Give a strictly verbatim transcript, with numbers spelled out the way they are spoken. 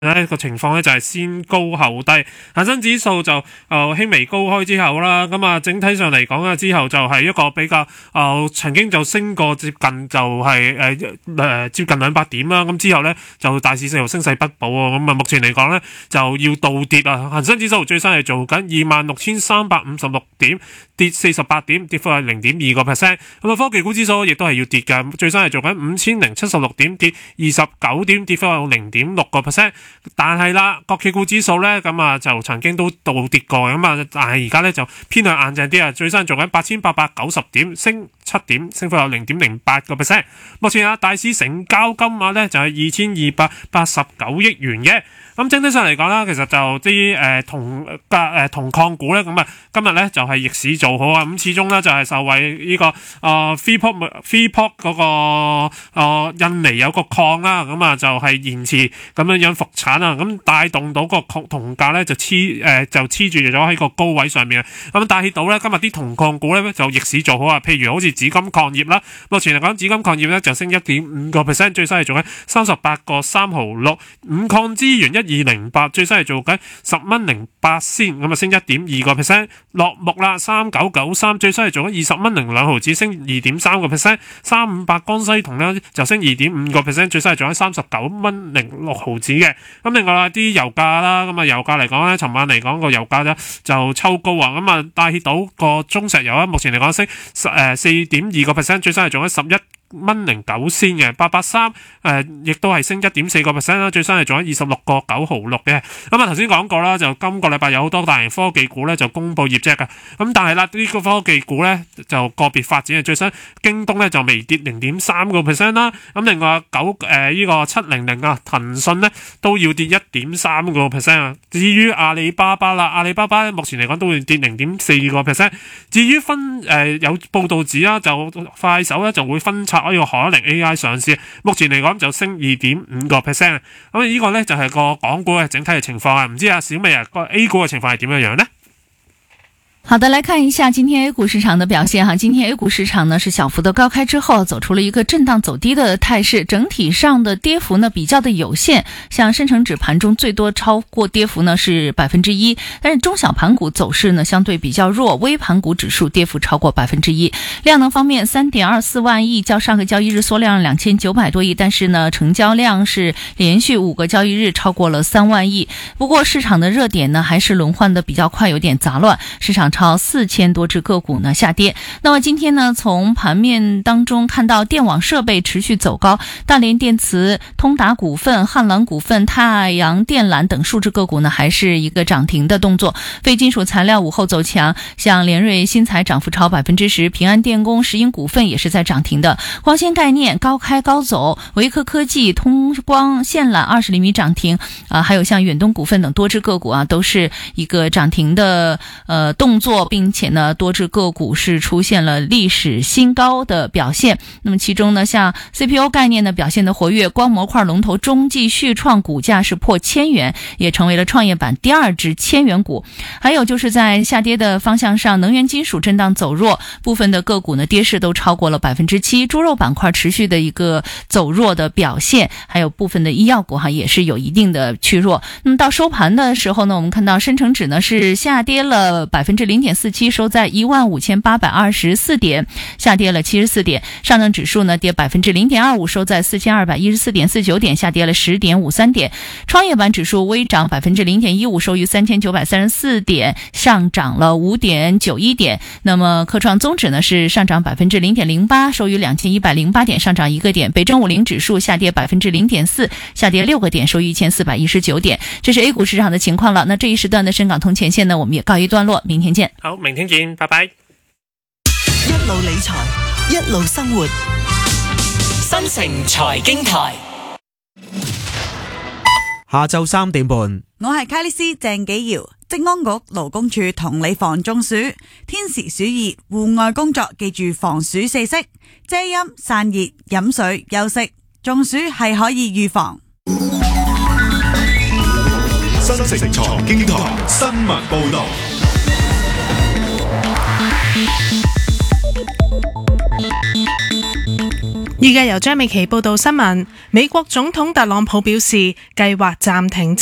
呢個情況咧就係先高後低，恒生指數就誒輕微高開之後啦，咁啊整體上嚟講啊之後就係一個比較誒曾經就升過接近就係誒誒接近兩百點啦，咁之後咧就大市又升勢不保啊，咁啊目前嚟講咧就要倒跌啊，恒生指數最新係做緊二萬六千三百五十六點，跌四十八點，跌幅係零點二個 percent， 咁啊科技股指數亦都係要跌嘅，最新係做緊五千零七十六點，跌二十九點，跌幅係零點六個 percent。但係啦，國企股指數咧，咁啊就曾經都倒跌過，咁啊，但係而家咧就偏向硬淨啲啊，最新做緊八千八百九十點，升七點，升幅有零點零八個 percent。目前啊，大市成交金額咧就係二千二百八十九億元嘅。咁整體上嚟講啦，其實就啲誒銅價誒銅礦股咧，咁啊今日咧就係逆市做好啊，咁始終咧就係受惠呢個啊 Freeport Freeport 嗰個啊印尼有個礦啦，咁啊就係延遲咁樣樣復產啊，咁帶動到個銅銅價咧就黐誒就黐住咗喺個高位上面啊，咁帶起到咧今日啲銅礦股咧就逆市做好啊，譬如好似紫金礦業啦，目前嚟講紫金礦業咧就升一點五個 percent， 最新係做緊三十八個三毫六，五礦資源一二零八，最新係做緊十蚊零八仙，咁啊升一點二個 percent。落木啦三九九三，最新係做緊二十蚊零兩毫子，升二點三個 percent。三五八江西銅咧就升二點五個 percent， 最新係做緊三十九蚊零六毫子嘅。咁另外啦啲油價啦，咁啊油價嚟講咧，尋晚嚟講個油價咧就抽高啊，咁啊帶起到個中石油啊，目前嚟講升誒四點二個 percent， 最新係做緊十一蚊零九仙嘅。八八三誒亦都係升一點四個 percent 啦，最新係做緊二十六個九毫六嘅。咁啊頭先講過啦，就今個禮拜有好多大型科技股咧就公布業績嘅，咁但係啦呢個科技股咧就個別發展嘅，最新京東咧就微跌零點三個 percent 啦，咁另外九誒呢個七零零啊騰訊咧都要跌一點三個 percent 啊，至於阿里巴巴啦，阿里巴巴咧目前嚟講都會跌零點四個 percent， 至於分誒、呃、有報道指啦，就快手咧就會分拆呢個海寧 A I 上市，目前嚟講就升二點五個 percent， 咁呢個咧就係個港股嘅整體嘅情況啊，唔知阿小美啊個 A 股嘅情況係點樣樣呢？ 好的，來看一下今天 A 股市場的表現哈。今天 A 股市場呢是小幅的高開之後，走出了一個震盪走低的態勢，整體上的跌幅呢比較的有限。像深成指盤中最多超過跌幅呢是百分之一，但是中小盤股走勢呢相對比較弱，微盤股指數跌幅超過百分之一。量能方面，三點二四萬億，較上個交易日縮量兩千九百多億，但是呢成交量是連續五個交易日超過了三萬億。不過市場的熱點呢還是輪換的比較快，有點雜亂，市場超四千多隻個股呢下跌。那麼今天呢，從盤面當中看到電網設備持續走高，大連電磁、通達股份、漢朗股份、太陽電纜等數隻個股呢，還是一個漲停的動作。非金屬材料午後走強，像聯瑞新材漲幅超百分之十，平安電工、石英股份也是在漲停的。光纖概念高開高走，維科科技、通光線纜二十厘米漲停啊，還有像遠東股份等多隻個股啊，都是一個漲停的呃動作，並且呢多隻個股是出現了歷史新高的表現。那麼其中呢，像 C P O 概念呢表現的活躍，光模塊龍頭中繼續創股價是破千元，也成為了創業板第二隻千元股。還有就是在下跌的方向上，能源金屬震盪走弱，部分的個股呢跌勢都超過了百分之七，豬肉板塊持續的一個走弱的表現，還有部分的醫藥股哈也是有一定的趨弱。那麼到收盤的時候呢，我們看到深成指呢是下跌了百分之零點四七，收在一萬五千八百二十四點，下跌了七十四點。上證指數呢跌百分之零點二五，收在四千二百一十四點四九點，下跌了十點五三點。創業板指數微漲百分之零點一五，收於三千九百三十四點，上漲了五點九一點。那麼科創綜指呢是上漲百分之零點零八，收於兩千一百零八點，上漲一個點。北證五零指數下跌百分之零點四，下跌六個點，收於一千四百一十九點。這是 A 股市場的情況了。那這一時段的深港通前線呢，我們也告一段落，明天見。 好，明天見，拜拜。 一路理財，一路生活，新城財經台。 下晝三點半， 我係卡里斯鄭紀堯。職安局勞工處同你防中暑，天時暑熱，戶外工作記住防暑四式：遮陰、散熱、飲水、休息。中暑係可以預防。 新城財經台新聞報道。 依家由張美琪報道新聞。美國總統特朗普表示，計劃暫停